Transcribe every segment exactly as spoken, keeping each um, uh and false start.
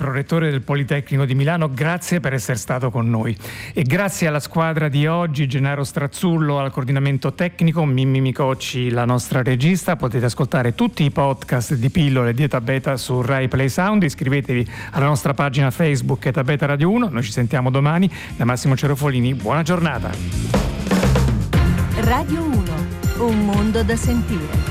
prorettore del Politecnico di Milano, grazie per essere stato con noi. E grazie alla squadra di oggi, Gennaro Strazzullo al coordinamento tecnico, Mimmi Micocci la nostra regista. Potete ascoltare tutti i podcast di Pillole di Eta Beta su Rai Play Sound. Iscrivetevi alla nostra pagina Facebook Eta Beta Radio uno. Noi ci sentiamo domani. Da Massimo Cerofolini, buona giornata. Radio uno, un mondo da sentire.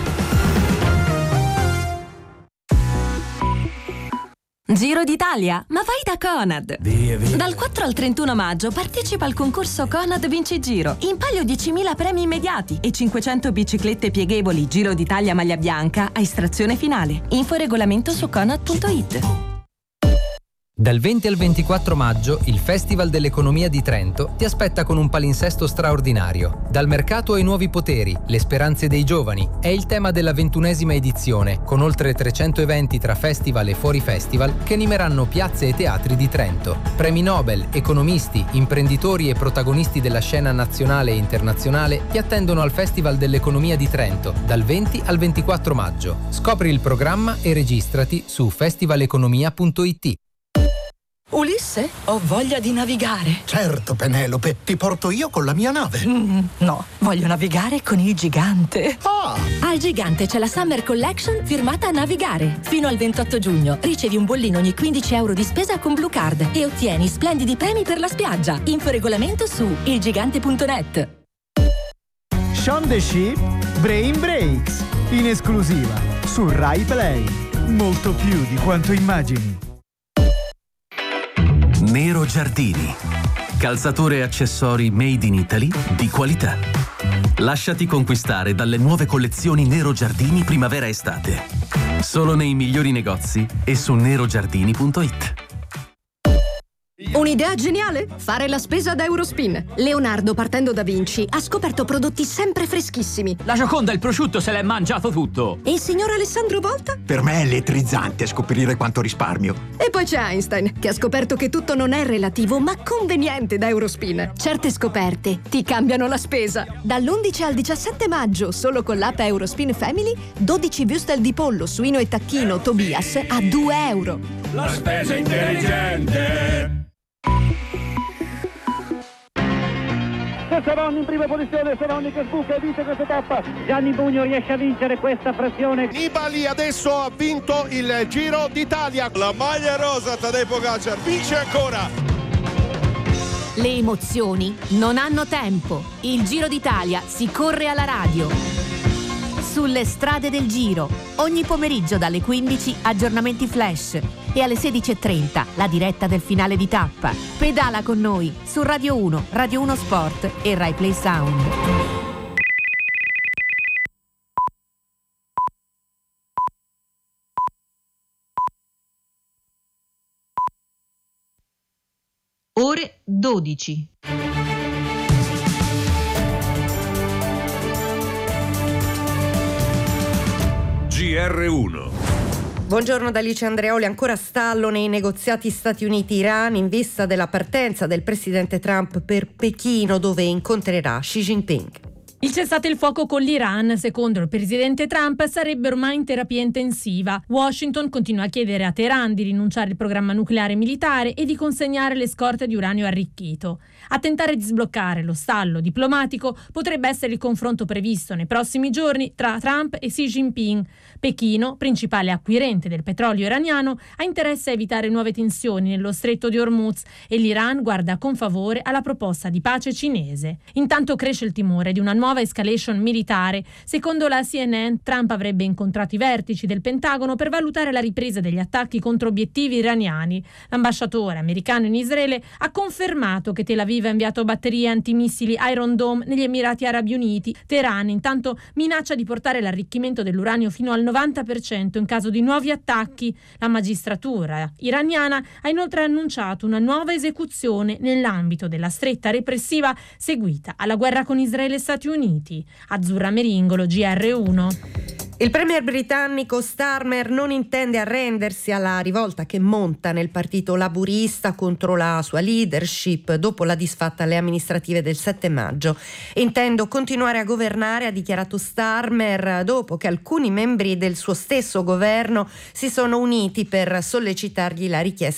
Giro d'Italia, ma vai da Conad! Via, via. Dal quattro al trentuno maggio partecipa al concorso Conad Vinci Giro. In palio diecimila premi immediati e cinquecento biciclette pieghevoli Giro d'Italia maglia bianca a estrazione finale. Info e regolamento su conad punto it. Dal venti al ventiquattro maggio il Festival dell'Economia di Trento ti aspetta con un palinsesto straordinario. Dal mercato ai nuovi poteri, le speranze dei giovani è il tema della ventunesima edizione, con oltre trecento eventi tra festival e fuori festival che animeranno piazze e teatri di Trento. Premi Nobel, economisti, imprenditori e protagonisti della scena nazionale e internazionale ti attendono al Festival dell'Economia di Trento dal venti al ventiquattro maggio. Scopri il programma e registrati su festival economia punto it. Ulisse, ho voglia di navigare. Certo, Penelope, ti porto io con la mia nave. Mm, no, voglio navigare con il gigante. Ah! Al Gigante c'è la Summer Collection firmata a Navigare. Fino al ventotto giugno ricevi un bollino ogni quindici euro di spesa con Blue Card e ottieni splendidi premi per la spiaggia. Info e regolamento su il gigante punto net. Shaun the Sheep, Brain Breaks, in esclusiva su Rai Play. Molto più di quanto immagini. Nero Giardini, calzature e accessori made in Italy di qualità. Lasciati conquistare dalle nuove collezioni Nero Giardini primavera-estate. Solo nei migliori negozi e su nero giardini punto it. Un'idea geniale? Fare la spesa da Eurospin. Leonardo, partendo da Vinci, ha scoperto prodotti sempre freschissimi. La Gioconda, il prosciutto, se l'è mangiato tutto. E il signor Alessandro Volta? Per me è elettrizzante scoprire quanto risparmio. E poi c'è Einstein, che ha scoperto che tutto non è relativo, ma conveniente da Eurospin. Certe scoperte ti cambiano la spesa. Dall'undici al diciassette maggio, solo con l'app Eurospin Family, dodici würstel di pollo, suino e tacchino Tobias a due euro. La spesa intelligente! Seronni in prima posizione, Seronni che sbuca e vince questa tappa. Gianni Bugno riesce a vincere questa pressione. Nibali adesso ha vinto il Giro d'Italia. La maglia rosa, Tadej Pogačar vince ancora. Le emozioni non hanno tempo. Il Giro d'Italia si corre alla radio. Sulle strade del Giro, ogni pomeriggio dalle quindici aggiornamenti flash e alle sedici e trenta la diretta del finale di tappa. Pedala con noi su Radio uno, Radio uno Sport e Rai Play Sound. Ore dodici. G R uno. Buongiorno da Alice Andreoli. Ancora stallo nei negoziati Stati Uniti-Iran in vista della partenza del presidente Trump per Pechino, dove incontrerà Xi Jinping. Il cessate il fuoco con l'Iran, secondo il presidente Trump, sarebbe ormai in terapia intensiva. Washington continua a chiedere a Teheran di rinunciare al programma nucleare militare e di consegnare le scorte di uranio arricchito. A tentare di sbloccare lo stallo diplomatico potrebbe essere il confronto previsto nei prossimi giorni tra Trump e Xi Jinping. Pechino, principale acquirente del petrolio iraniano, ha interesse a evitare nuove tensioni nello stretto di Hormuz e l'Iran guarda con favore alla proposta di pace cinese. Intanto cresce il timore di una nuova escalation militare. Secondo la C N N, Trump avrebbe incontrato i vertici del Pentagono per valutare la ripresa degli attacchi contro obiettivi iraniani. L'ambasciatore americano in Israele ha confermato che Tel Aviv ha inviato batterie antimissili Iron Dome negli Emirati Arabi Uniti. Teheran intanto minaccia di portare l'arricchimento dell'uranio fino al novanta per cento in caso di nuovi attacchi. La magistratura iraniana ha inoltre annunciato una nuova esecuzione nell'ambito della stretta repressiva seguita alla guerra con Israele e Stati Uniti. Azzurra Meringolo, G R uno. Il premier britannico Starmer non intende arrendersi alla rivolta che monta nel partito laburista contro la sua leadership dopo la disfatta alle amministrative del sette maggio. Intendo continuare a governare, ha dichiarato Starmer, dopo che alcuni membri del suo stesso governo si sono uniti per sollecitargli la richiesta